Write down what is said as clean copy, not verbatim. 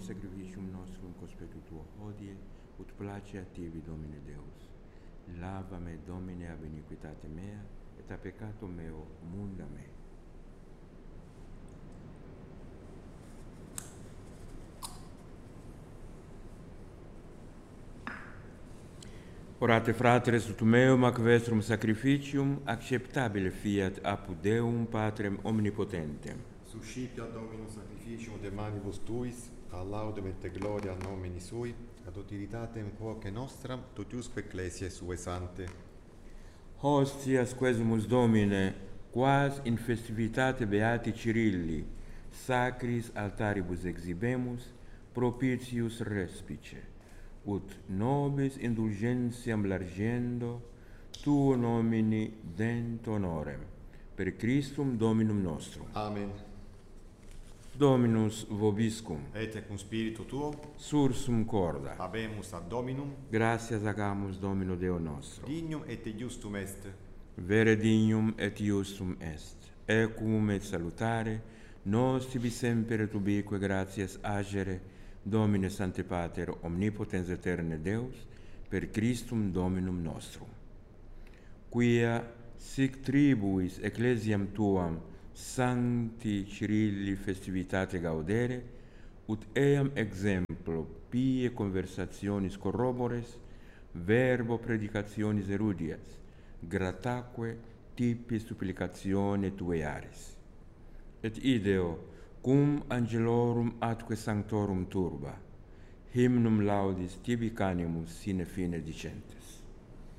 sacrificium nostrum conspectu tuo hodie, ut place a tibi, Domine Deus. Lava me, Domine, ab iniquitate mea, et a peccato meo munda me. Orate fratres ut meum ac vestrum sacrificium acceptabile fiat apud Deum Patrem omnipotentem. Suscipia Dominum sacrificium de manibus tuis, a laudem et gloria nomini sui, ad utilitatem quoque nostram, totiusque ecclesiae sue sante. Hostias quesumus Domine, quas in festivitate beati Cirilli, sacris altaribus exhibemus, propitius respice, ut nobis indulgentiam largendo, tuo nomini dent honorem, per Christum Dominum nostrum. Amen. Dominus vobiscum, Et cum spiritu tuo, sursum corda, habemus ad Dominum, gratias agamus Domino Deo nostro. dignum et justum est, Vere dignum et justum est, equum et salutare, nos tibi semper et ubique gratias agere, Domine Sancte Pater, omnipotens eterne Deus, per Christum Dominum nostrum. Quia sic tribuis ecclesiam tuam sancti Cirilli festivitate gaudere, ut eam exemplo pie conversationis corrobores, verbo predicationis erudias, grataque tipi supplicatione tue aris. Et ideo, cum angelorum atque sanctorum turba, hymnum laudis tibi canimus sine fine dicentes.